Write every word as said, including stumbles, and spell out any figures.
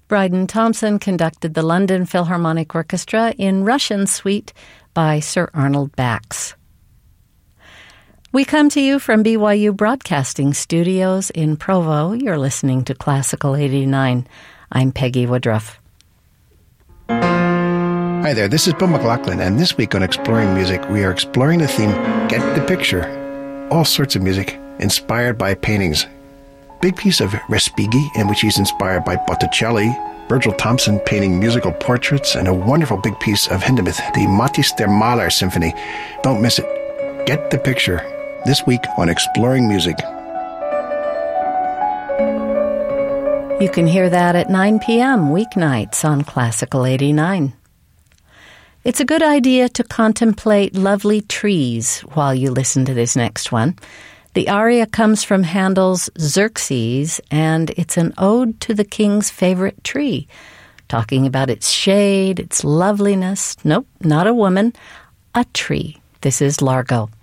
Bryden Thompson conducted the London Philharmonic Orchestra in Russian Suite by Sir Arnold Bax. We come to you from B Y U Broadcasting Studios in Provo. You're listening to Classical eighty-nine. I'm Peggy Woodruff. Hi there, this is Bill McLaughlin, and this week on Exploring Music, we are exploring the theme, Get the Picture. All sorts of music inspired by paintings. Big piece of Respighi, in which he's inspired by Botticelli, Virgil Thomson painting musical portraits, and a wonderful big piece of Hindemith, the Matthäus der Maler Symphony. Don't miss it. Get the Picture. This week on Exploring Music. You can hear that at nine p.m. weeknights on Classical eighty-nine. It's a good idea to contemplate lovely trees while you listen to this next one. The aria comes from Handel's Xerxes, and it's an ode to the king's favorite tree, talking about its shade, its loveliness. Nope, not a woman, a tree. This is Largo.